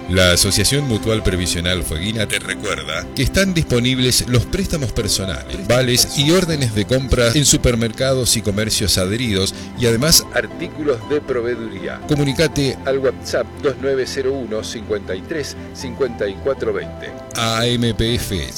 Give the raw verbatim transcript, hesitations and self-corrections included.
La Asociación Mutual Previsional Fueguina te recuerda que están disponibles los préstamos personales, vales y órdenes de compra en supermercados y comercios adheridos y además artículos de proveeduría. Comunicate al WhatsApp dos nueve cero uno cincuenta y tres cincuenta y cuatro veinte. A M P F